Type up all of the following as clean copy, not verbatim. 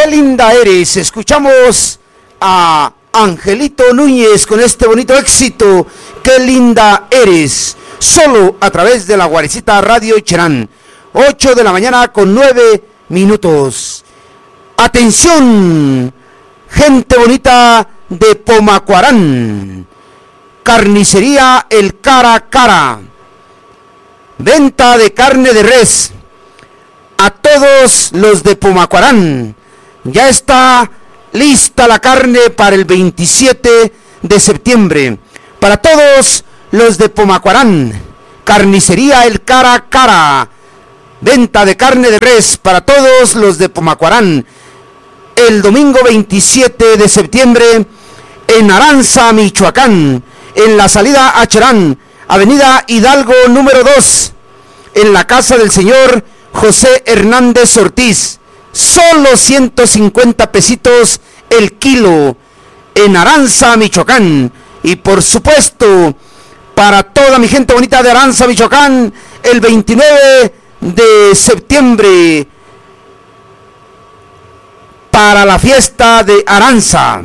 Qué linda eres. Escuchamos a Angelito Núñez con este bonito éxito. Qué linda eres. Solo a través de la Guarecita Radio Cherán. 8 de la mañana con 9 minutos. Atención, gente bonita de Pomacuarán. Carnicería El Cara a Cara. Venta de carne de res. A todos los de Pomacuarán. Ya está lista la carne para el 27 de septiembre. Para todos los de Pomacuarán. Carnicería El Cara a Cara. Venta de carne de res para todos los de Pomacuarán. El domingo 27 de septiembre en Aranza, Michoacán. En la salida a Cherán, Avenida Hidalgo número 2. En la casa del señor José Hernández Ortiz. Solo 150 pesitos el kilo en Aranza, Michoacán. Y por supuesto, para toda mi gente bonita de Aranza, Michoacán, el 29 de septiembre, para la fiesta de Aranza.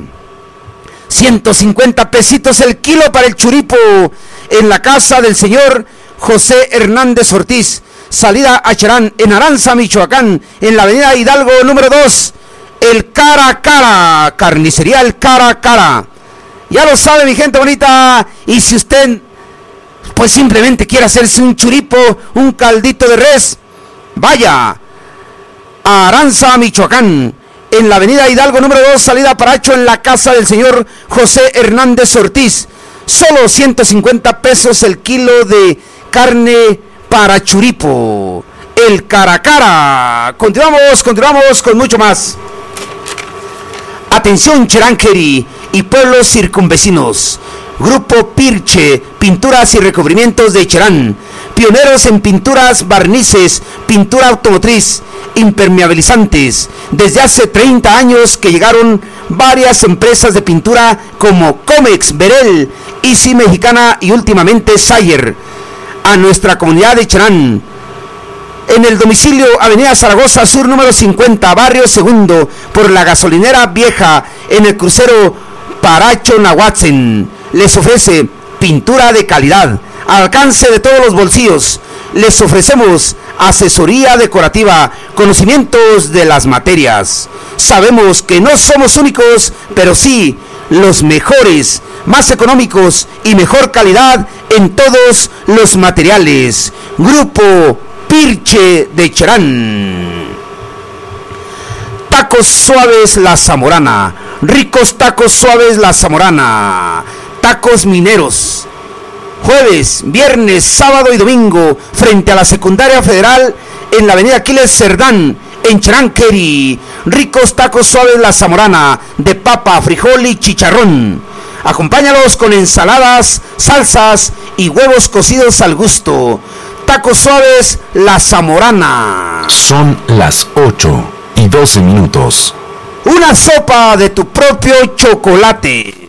150 pesitos el kilo para el churipo en la casa del señor José Hernández Ortiz. Salida a Cherán, en Aranza, Michoacán, en la avenida Hidalgo número 2. El Cara a Cara, carnicería El Cara a Cara. Ya lo sabe mi gente bonita. Y si usted pues simplemente quiere hacerse un churipo, un caldito de res, vaya a Aranza, Michoacán, en la avenida Hidalgo número 2, salida Paracho, en la casa del señor José Hernández Ortiz. Solo 150 pesos el kilo de carne para churipo. El Cara a Cara. Continuamos con mucho más. Atención Cheranqueri y pueblos circunvecinos. Grupo Pirche, pinturas y recubrimientos de Cherán. Pioneros en pinturas, barnices, pintura automotriz, impermeabilizantes. Desde hace 30 años que llegaron varias empresas de pintura como Comex, Berel, Easy Mexicana y últimamente Sayer a nuestra comunidad de Cherán. En el domicilio Avenida Zaragoza Sur número 50, Barrio Segundo, por la gasolinera vieja, en el crucero Paracho Nahuatzen. Les ofrece pintura de calidad, al alcance de todos los bolsillos. Les ofrecemos asesoría decorativa, conocimientos de las materias. Sabemos que no somos únicos, pero sí los mejores, más económicos y mejor calidad en todos los materiales. Grupo Pirche de Cherán. Tacos suaves La Zamorana. Ricos tacos suaves La Zamorana. Tacos mineros. Jueves, viernes, sábado y domingo, frente a la Secundaria Federal, en la avenida Aquiles Cerdán, en Cheranqueri. Ricos tacos suaves La Zamorana, de papa, frijol y chicharrón. Acompáñalos con ensaladas, salsas y huevos cocidos al gusto. Tacos suaves La Zamorana. Son las 8:12. Una sopa de tu propio chocolate.